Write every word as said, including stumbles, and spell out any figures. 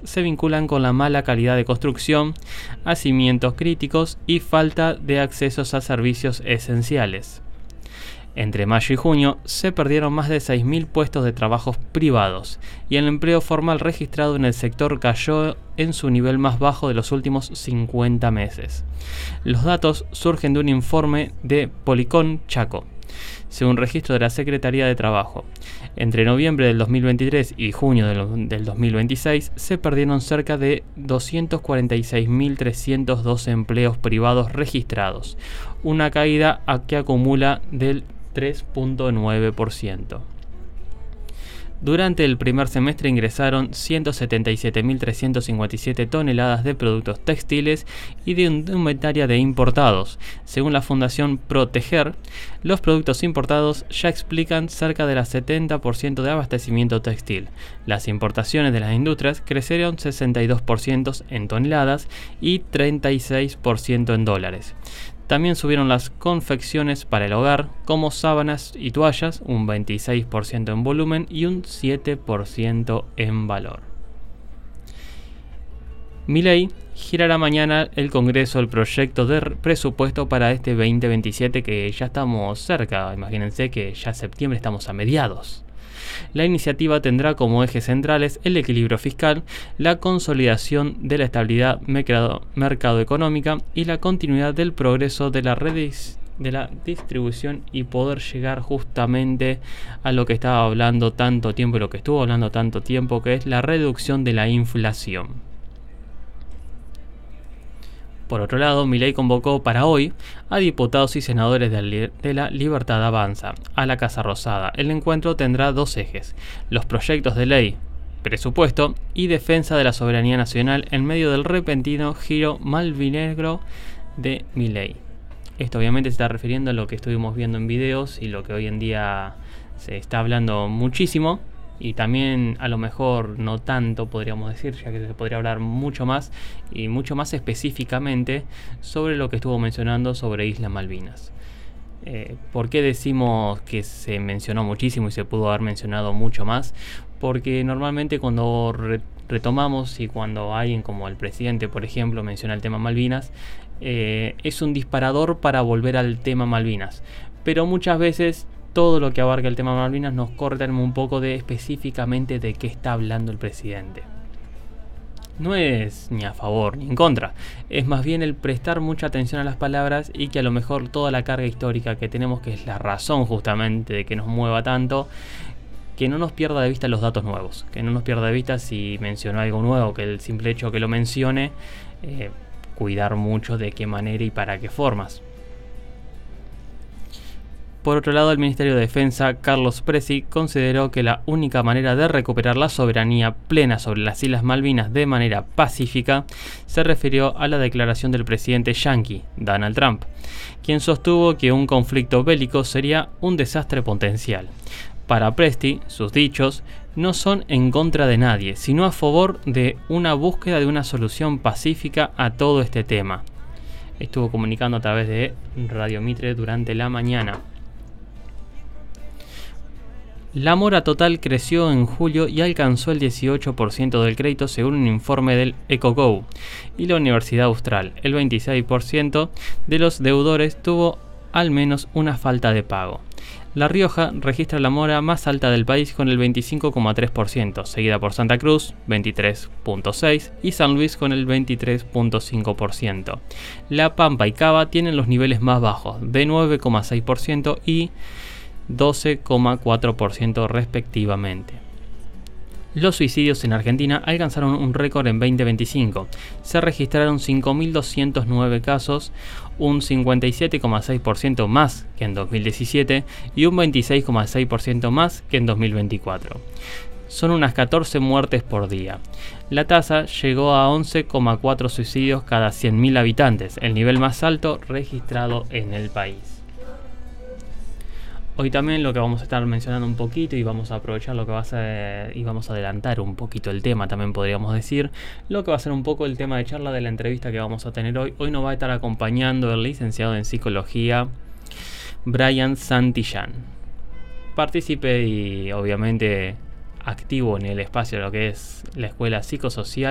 se vinculan con la mala calidad de construcción, hacimientos críticos y falta de accesos a servicios esenciales. Entre mayo y junio se perdieron más de seis mil puestos de trabajo privados y el empleo formal registrado en el sector cayó en su nivel más bajo de los últimos cincuenta meses. Los datos surgen de un informe de Policón Chaco, según registro de la Secretaría de Trabajo. Entre noviembre del dos mil veintitrés y junio del, del dos mil veintiséis se perdieron cerca de doscientos cuarenta y seis mil trescientos doce empleos privados registrados, una caída a que acumula del tres punto nueve por ciento. Durante el primer semestre ingresaron ciento setenta y siete mil trescientas cincuenta y siete toneladas de productos textiles y de indumentaria de importados. Según la Fundación Proteger, los productos importados ya explican cerca del setenta por ciento de abastecimiento textil. Las importaciones de las industrias crecieron sesenta y dos por ciento en toneladas y treinta y seis por ciento en dólares. También subieron las confecciones para el hogar, como sábanas y toallas, un veintiséis por ciento en volumen y un siete por ciento en valor. Milei girará mañana el Congreso el proyecto de presupuesto para este veinte veintisiete, que ya estamos cerca. Imagínense que ya en septiembre estamos a mediados. La iniciativa tendrá como ejes centrales el equilibrio fiscal, la consolidación de la estabilidad mercado, mercado económica y la continuidad del progreso de la redis, de la distribución y poder llegar justamente a lo que estaba hablando tanto tiempo y lo que estuvo hablando tanto tiempo, que es la reducción de la inflación. Por otro lado, Milei convocó para hoy a diputados y senadores de la Libertad Avanza a la Casa Rosada. El encuentro tendrá dos ejes: los proyectos de ley, presupuesto y defensa de la soberanía nacional en medio del repentino giro malvinegro de Milei. Esto obviamente se está refiriendo a lo que estuvimos viendo en videos y lo que hoy en día se está hablando muchísimo. Y también a lo mejor no tanto, podríamos decir, ya que se podría hablar mucho más y mucho más específicamente sobre lo que estuvo mencionando sobre Islas Malvinas. Eh, ¿Por qué decimos que se mencionó muchísimo y se pudo haber mencionado mucho más? Porque normalmente cuando re retomamos y cuando alguien como el presidente, por ejemplo, menciona el tema Malvinas, eh, es un disparador para volver al tema Malvinas. Pero muchas veces todo lo que abarca el tema Malvinas nos corta un poco de específicamente de qué está hablando el presidente. No es ni a favor ni en contra, es más bien el prestar mucha atención a las palabras y que a lo mejor toda la carga histórica que tenemos, que es la razón justamente de que nos mueva tanto, que no nos pierda de vista los datos nuevos, que no nos pierda de vista si mencionó algo nuevo, que el simple hecho que lo mencione, eh, cuidar mucho de qué manera y para qué formas. Por otro lado, el Ministerio de Defensa, Carlos Presi, consideró que la única manera de recuperar la soberanía plena sobre las Islas Malvinas de manera pacífica se refirió a la declaración del presidente yanqui, Donald Trump, quien sostuvo que un conflicto bélico sería un desastre potencial. Para Presti, sus dichos no son en contra de nadie, sino a favor de una búsqueda de una solución pacífica a todo este tema. Estuvo comunicando a través de Radio Mitre durante la mañana. La mora total creció en julio y alcanzó el dieciocho por ciento del crédito según un informe del EcoGo y la Universidad Austral. El veintiséis por ciento de los deudores tuvo al menos una falta de pago. La Rioja registra la mora más alta del país con el veinticinco coma tres por ciento, seguida por Santa Cruz, veintitrés punto seis por ciento, y San Luis con el veintitrés punto cinco por ciento. La Pampa y Cava tienen los niveles más bajos, de nueve coma seis por ciento y doce coma cuatro por ciento respectivamente. Los suicidios en Argentina alcanzaron un récord en veinte veinticinco. Se registraron cinco mil doscientos nueve casos, un cincuenta y siete coma seis por ciento más que en dos mil diecisiete y un veintiséis coma seis por ciento más que en dos mil veinticuatro. Son unas catorce muertes por día. La tasa llegó a once coma cuatro suicidios cada cien mil habitantes, el nivel más alto registrado en el país. Hoy también lo que vamos a estar mencionando un poquito y vamos a aprovechar lo que va a ser y vamos a adelantar un poquito el tema, también podríamos decir, lo que va a ser un poco el tema de charla de la entrevista que vamos a tener hoy. Hoy nos va a estar acompañando el licenciado en psicología Brian Santillán, partícipe y obviamente activo en el espacio de lo que es la escuela psicosocial